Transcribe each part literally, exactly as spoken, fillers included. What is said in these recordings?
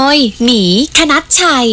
ยหมีคณัชชัย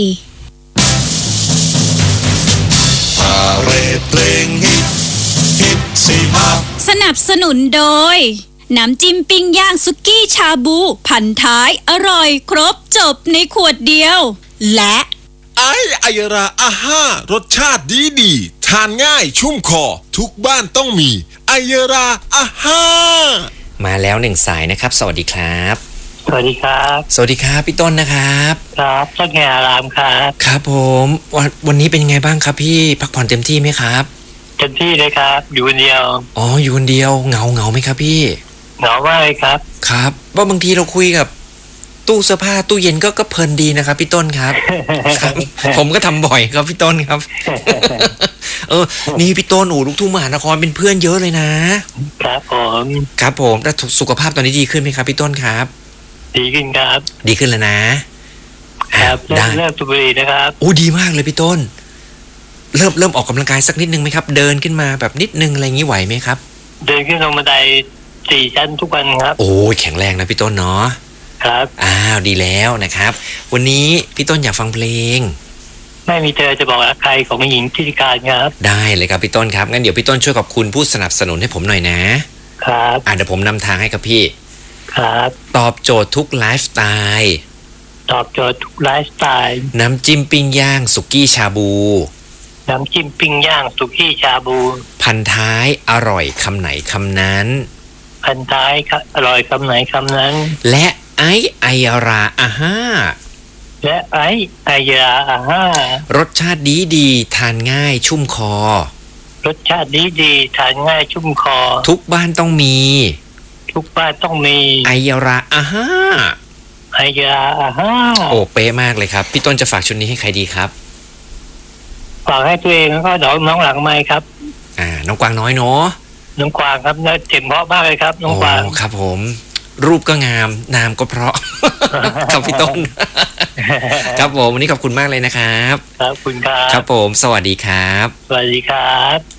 พาเรดเพลงฮิตฮิตสี่ห้าสนับสนุนโดยน้ำจิ้มปิ้งย่างสุกี้ชาบูพันท้ายอร่อยครบจบในขวดเดียวและไอไอยราอาห้ารสชาติดีดีทานง่ายชุ่มคอทุกบ้านต้องมีไอยราอาห้ามาแล้วหนึ่งสายนะครับสวัสดีครับสวัสดีครับสวัสดีครับพี่ต้นนะครับครับต้นแง่อารามครับครับผมวันวันนี้เป็นยังไงบ้างครับพี่พักผ่อนเต็มที่ไหมครับเต็มที่เลยครับอยู่คนเดียวอ๋ออยู่คนเดียวเหงาเหงาไหมครับพี่เหงามากเลยครับครับว่าบางทีเราคุยกับตู้เสื้อผ้าตู้เย็นก็ก็เพลินดีนะครับพี่ต้นครับ ครับผมก็ทำบ่อยครับพี่ต้นครับ เออนี่พี่ต้นอู่ลูกทุ่งมหานครเป็นเพื่อนเยอะเลยนะครับผมครับผมแล้วสุขภาพตอนนี้ดีขึ้นไหมครับพี่ต้นครับดีขึ้นครับดีขึ้นแล้วนะครับเริ่มเริ่มสูบบุหรี่นะครับโอ้ดีมากเลยพี่ต้นเริ่มเริ่มออกกำลังกายสักนิดนึงไหมครับเดินขึ้นมาแบบนิดนึงอะไรอย่างนี้ไหวไหมครับเดินขึ้นลงบันไดสี่ชั้นทุกวันครับโอ้แข็งแรงนะพี่ต้นเนาะครับอ้าวดีแล้วนะครับวันนี้พี่ต้นอยากฟังเพลงไม่มีเธอจะบอกรักใครของหญิงทิติการครับได้เลยครับพี่ต้นครับงั้นเดี๋ยวพี่ต้นช่วยขอบคุณผู้สนับสนุนให้ผมหน่อยนะครับอ่าเดี๋ยวผมนำทางให้ครับพี่ครับตอบโจทย์ทุกไลฟ์สไตล์ตอบโจทย์ทุกไลฟ์สไตล์น้ำจิ้มปิ้งย่างสุกี้ชาบูน้ำจิ้มปิ้งย่างสุกี้ชาบูพันท้ายอร่อยคำไหนคำนั้นพันท้ายอร่อยคำไหนคำนั้นและไอไอราอาห้าและไอไอยาอาห้ารสชาติดีดีทานง่ายชุ่มคอรสชาติดีดีทานง่ายชุ่มคอทุกบ้านต้องมีทุกบ้านต้องมีไอยาราอาห้าไอยาอาห้าโอ้เป๊ะมากเลยครับพี่ต้นจะฝากชุดนี้ให้ใครดีครับฝากให้ตัวเองแล้วก็น้องน้องหลังไมค์ครับอ่าน้องกวางน้อยเนาะน้องกวางครับน่าเจ็บเพราะมากเลยครับน้องกวางครับผมรูปก็งามนามก็เพราะ ครับพี่ต้น ครับผมวันนี้ขอบคุณมากเลยนะครับครับคุณครับครับผมสวัสดีครับสวัสดีครับ